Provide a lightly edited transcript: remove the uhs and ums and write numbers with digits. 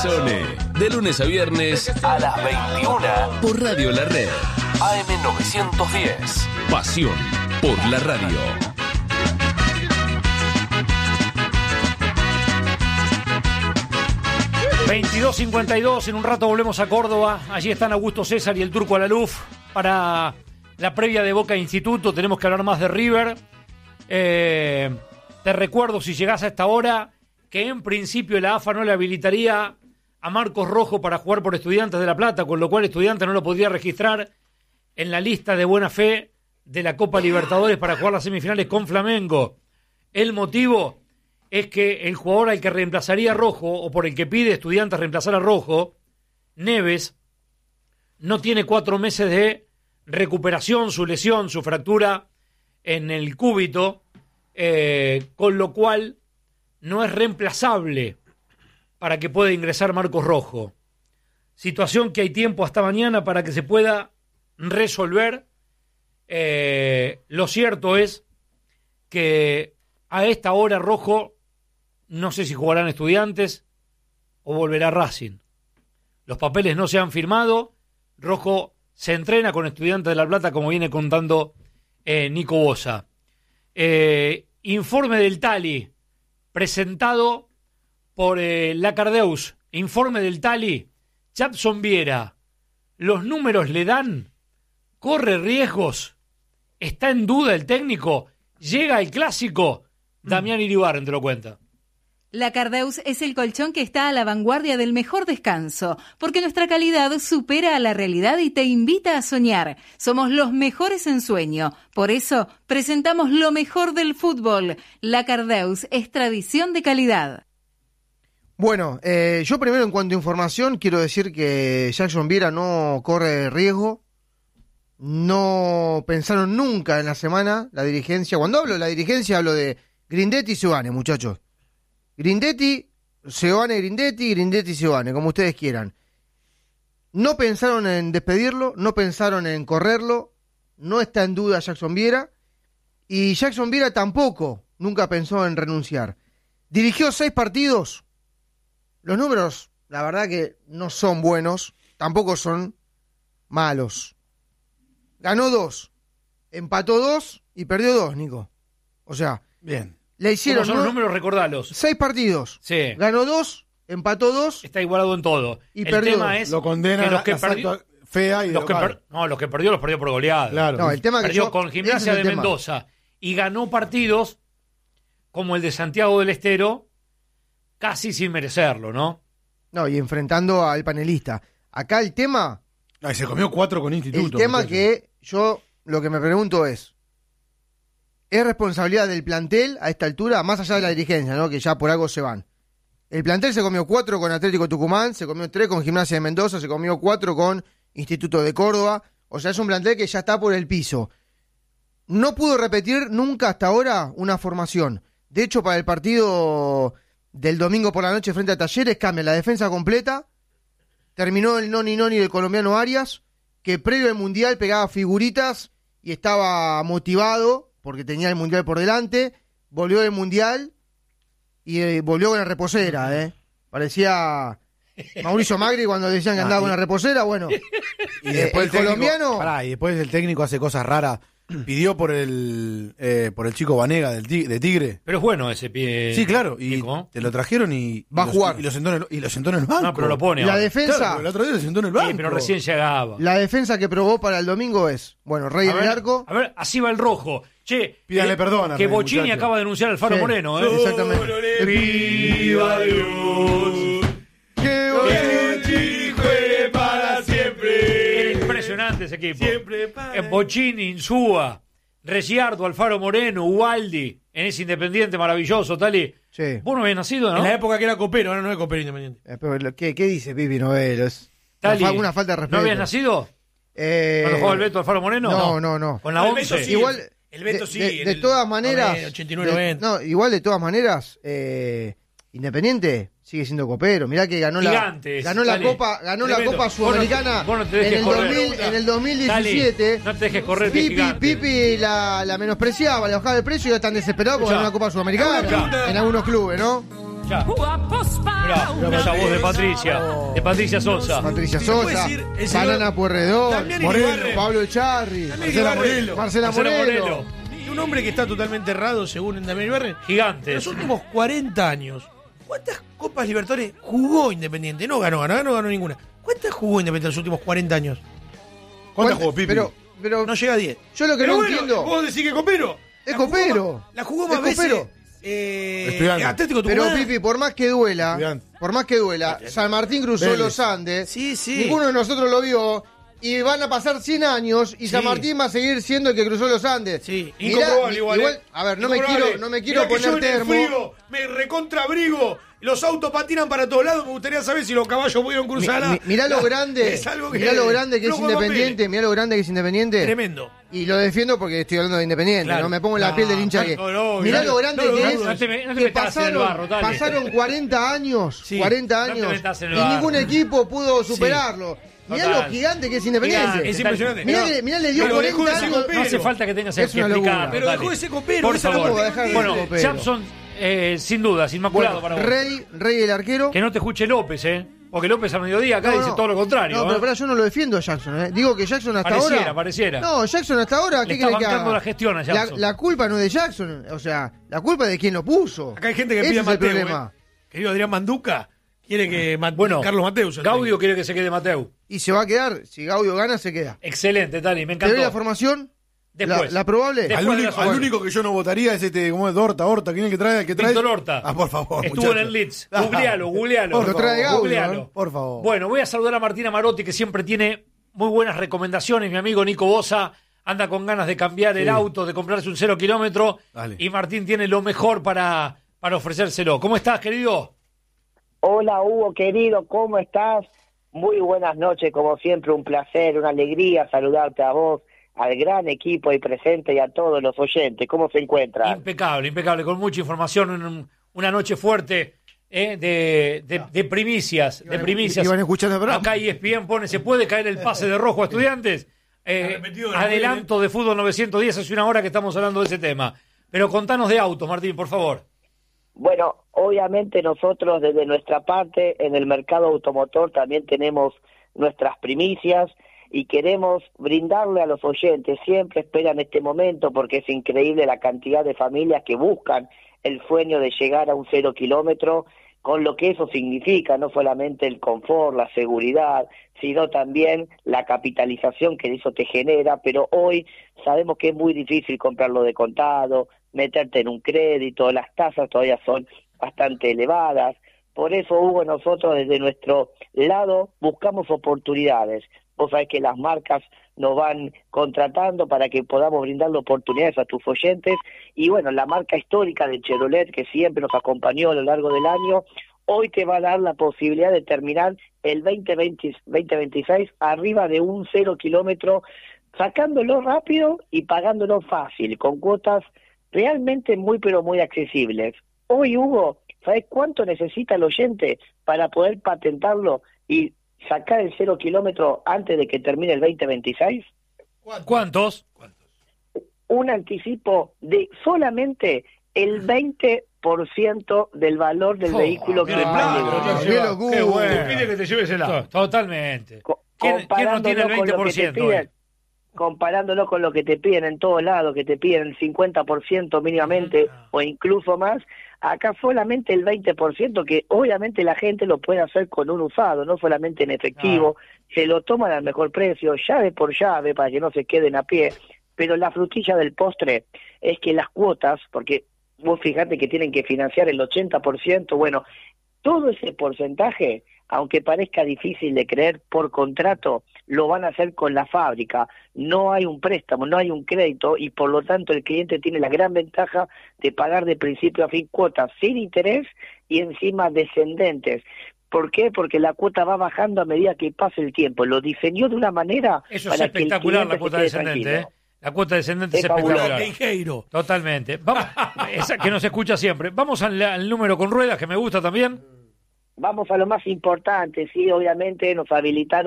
Sone. De lunes a viernes a las 21 por Radio La Red. AM 910. Pasión por la radio. ...22:52, en un rato volvemos a Córdoba. Allí están Augusto César y el Turco Alaluf para la previa de Boca Instituto. Tenemos que hablar más de River. Te recuerdo, si llegás a esta hora, que en principio la AFA no le habilitaría a Marcos Rojo para jugar por Estudiantes de La Plata, con lo cual Estudiantes no lo podría registrar en la lista de buena fe de la Copa Libertadores para jugar las semifinales con Flamengo. El motivo es que el jugador al que reemplazaría a Rojo, o por el que pide Estudiantes reemplazar a Rojo, Neves, no tiene 4 meses de recuperación, su lesión, su fractura en el cúbito, con lo cual no es reemplazable para que pueda ingresar Marcos Rojo. Situación que hay tiempo hasta mañana para que se pueda resolver. Lo cierto es que a esta hora Rojo, no sé si jugarán Estudiantes o volverá Racing. Los papeles no se han firmado. Rojo se entrena con Estudiantes de La Plata, como viene contando Nico Bosa. Informe del Tali, presentado por Lacardeus. Informe del Tali. Jadson Viera. Los números le dan. Corre riesgos. Está en duda el técnico. Llega el clásico. Damián Iribarren te lo cuenta. Lacardeus es el colchón que está a la vanguardia del mejor descanso, porque nuestra calidad supera a la realidad y te invita a soñar. Somos los mejores en sueño. Por eso, presentamos lo mejor del fútbol. Lacardeus es tradición de calidad. Bueno, yo primero en cuanto a información quiero decir que Jadson Viera no corre riesgo. No pensaron nunca en la semana la dirigencia. Cuando hablo de la dirigencia hablo de Grindetti y Seoane, muchachos. Grindetti, Seoane, como ustedes quieran. No pensaron en despedirlo, no pensaron en correrlo, no está en duda Jadson Viera, y Jadson Viera tampoco nunca pensó en renunciar. Dirigió 6 partidos, los números, la verdad que no son buenos, tampoco son malos. Ganó 2, empató 2 y perdió 2, Nico. O sea, bien. Le hicieron, ¿cómo son los números? Recordalos. 6 partidos. Sí. Ganó 2, empató 2. Está igualado en todo. Y el perdió tema 2. es lo condena que los que fea y los que los que perdió por goleada. Claro. No, el tema perdió que con Gimnasia de Mendoza y ganó partidos como el de Santiago del Estero casi sin merecerlo, ¿no? No, y enfrentando al panelista. Acá el tema... Ay, se comió 4 con Instituto. El tema que yo lo que me pregunto es responsabilidad del plantel a esta altura, más allá de la dirigencia, ¿no? Que ya por algo se van. El plantel se comió 4 con Atlético Tucumán, se comió 3 con Gimnasia de Mendoza, se comió 4 con Instituto de Córdoba. O sea, es un plantel que ya está por el piso. No pudo repetir nunca hasta ahora una formación. De hecho, para el partido del domingo por la noche frente a Talleres, cambia la defensa completa. Terminó el noni del colombiano Arias, que previo al Mundial pegaba figuritas y estaba motivado porque tenía el Mundial por delante. Volvió del Mundial y volvió con la reposera, Parecía Mauricio Macri cuando decían que andaba con la reposera. Bueno, y después el colombiano... y después el técnico hace cosas raras. Pidió por el chico Vanega de Tigre. Pero es bueno ese pie. Sí, claro. Y Nico. te lo trajeron y va a jugar. Y lo sentó en el banco. No, pero lo pone. La ahora. defensa... Claro, el otro día lo sentó en el banco. Sí, pero recién llegaba. La defensa que probó para el domingo es, bueno, Rey en el arco. A ver, así va el Rojo. Che, pídale perdón. Que Bochini acaba de denunciar al Faro Moreno, Exactamente. Solo le pido a Dios que Bochini juegue para siempre. Era impresionante ese equipo. Siempre para Bochini, Insúa, Reciardo, Alfaro Moreno, Ubaldi, en ese Independiente maravilloso, Tali. Sí. Vos no habías nacido, ¿no? En la época que era copero, ahora no es copero Independiente. Pero, ¿qué dice Pipi Novelo? Es Tali, una falta de respeto. ¿No habías nacido? ¿Cuando jugaba el Beto Alfaro Moreno? No. Con la 11. Sí, Igual, el Beto de todas maneras... 89-90. Igual de todas maneras, Independiente sigue siendo copero. Mirá que ganó la Copa Sudamericana en el 2017. Dale, no te dejes correr, Pipi la menospreciaba, le bajaba el precio y ya están desesperados porque ganó una Copa Sudamericana en algunos clubes, ¿no? Ya. Mirá, esa voz de Patricia Sosa. Patricia Sí, ¿puede Sosa, decir el señor Banana Puerredón, Damián Moreno, Iribarren? Pablo Echarri, Marcela Morelo. Y un hombre que está totalmente errado, según Damián Iribarren. En Gigantes. los últimos 40 años, ¿cuántas Copas Libertadores jugó Independiente? No ganó ninguna. ¿Cuántas jugó Independiente en los últimos 40 años? ¿Cuántas jugó Pipi? Pero No llega a 10. yo lo que Pero no bueno, entiendo. ¿vos decís que Copero? Es Copero. La jugó más Es veces. Copero. Estudiante. Atlético Pero Tucumán. Pipi, por más que duela, San Martín cruzó Vélez. los Andes. Sí. Ninguno de nosotros lo vio. Y van a pasar 100 años y San Sí. Martín va a seguir siendo el que cruzó los Andes. Sí, Mirá, incomprobable igual. a ver, no me Incomprobable. quiero Mirá que yo poner en el termo. frío me recontrabrigo. Los autos patinan para todos lados. Me gustaría saber si los caballos pudieron cruzar. Mirá lo grande, Es algo que mirá lo grande que no es juega Independiente, mirá lo grande que es Independiente. Tremendo. Y lo defiendo porque estoy hablando de Independiente, Claro. no me pongo en la piel del hincha que. no, Mirá no, lo grande no lo que dudo. es. No te que metas en el barro, dale. pasaron 40 años, Sí. 40 No te años, metas en el y barro. ningún equipo pudo superarlo. Mirá Total. lo gigante que es Independiente. Gigante. Es impresionante. Mirá, le dio Pero dejó 40 de ser años. Copero. No hace falta que tengas Es que una explicar. locura. Pero dale. dejó de ser Copero. Por esa es la favor. ¿Cómo va a dejar de Bueno, ser Copero? Samson, sin dudas, inmaculado Bueno, para vos. Rey el arquero. Que no te escuche López, Porque López a mediodía acá No, dice no. todo lo contrario. No, pero pará, yo no lo defiendo a Jackson. Digo que Jackson hasta ahora. Pareciera. No, Jackson hasta ahora, Le ¿qué está quiere que bancando haga? la gestión a Jackson. La culpa no es de Jackson, o sea, la culpa es de quien lo puso. Acá hay gente que Ese pide a es el Mateo. problema. Querido Adrián Manduca quiere que Bueno, Carlos Mateus. el Gaudio técnico. quiere que se quede Mateu. Y se va a quedar, si Gaudio gana, se queda. Excelente, Tali, me ¿Te doy encantó. la formación? Después. La probable. Después. Al único que yo no votaría es ¿cómo es? Horta, ¿quién es el que trae? ¿El que trae? Víctor Horta. Ah, por favor. Estuvo muchacho. en el Leeds. Ah, Googlealo. Lo trae Gaudio, Googlealo. Por favor. Bueno, voy a saludar a Martina Marotti, que siempre tiene muy buenas recomendaciones. Mi amigo Nico Bosa anda con ganas de cambiar el auto, de comprarse un 0 kilómetro. Dale. Y Martín tiene lo mejor para ofrecérselo. ¿Cómo estás, querido? Hola Hugo, querido, ¿cómo estás? Muy buenas noches, como siempre, un placer, una alegría saludarte a vos, al gran equipo ahí presente y a todos los oyentes. ¿Cómo se encuentran? Impecable, con mucha información, una noche fuerte de primicias. Iban escuchando el programa. Acá ESPN pone, ¿se puede caer el pase de rojo a Estudiantes? Adelanto de Fútbol 910, hace una hora que estamos hablando de ese tema. Pero contanos de autos, Martín, por favor. Bueno, obviamente nosotros desde nuestra parte en el mercado automotor también tenemos nuestras primicias y queremos brindarle a los oyentes, siempre esperan este momento porque es increíble la cantidad de familias que buscan el sueño de llegar a un 0 kilómetro, con lo que eso significa, no solamente el confort, la seguridad, sino también la capitalización que eso te genera, pero hoy sabemos que es muy difícil comprarlo de contado, meterte en un crédito, las tasas todavía son bastante elevadas. Por eso, Hugo, nosotros desde nuestro lado buscamos oportunidades. Vos sabés que las marcas nos van contratando para que podamos brindarle oportunidades a tus oyentes. Y bueno, la marca histórica de Chevrolet, que siempre nos acompañó a lo largo del año, hoy te va a dar la posibilidad de terminar el 2026 arriba de un 0 kilómetro, sacándolo rápido y pagándolo fácil, con cuotas realmente muy pero muy accesibles. Hoy, Hugo, ¿sabes cuánto necesita el oyente para poder patentarlo y sacar el 0 kilómetro antes de que termine el 2026? ¿Cuántos? Un anticipo de solamente el 20% del valor del vehículo que qué está plata, libre. qué locura. Qué bueno. Te pide que te lleves el auto. Totalmente. ¿Quién no tiene el Comparándolo con lo que te 20% piden, hoy? comparándolo con lo que te piden en todos lados, que te piden el 50% mínimamente o incluso más, acá solamente el 20%, que obviamente la gente lo puede hacer con un usado, no solamente en efectivo, se lo toman al mejor precio, llave por llave, para que no se queden a pie, pero la frutilla del postre es que las cuotas, porque vos fijate que tienen que financiar el 80%, bueno, todo ese porcentaje, aunque parezca difícil de creer, por contrato lo van a hacer con la fábrica. No hay un préstamo, no hay un crédito y por lo tanto el cliente tiene la gran ventaja de pagar de principio a fin cuotas sin interés y encima descendentes. ¿Por qué? Porque la cuota va bajando a medida que pasa el tiempo. Lo diseñó de una manera Eso es para que el espectacular, cliente la cuota se quede descendente, tranquilo. La cuota descendente es Es fabuloso. espectacular. Teijeiro. Totalmente. Vamos, esa que nos escucha siempre. Vamos al número con ruedas, que me gusta también. Vamos a lo más importante, sí, obviamente nos habilitaron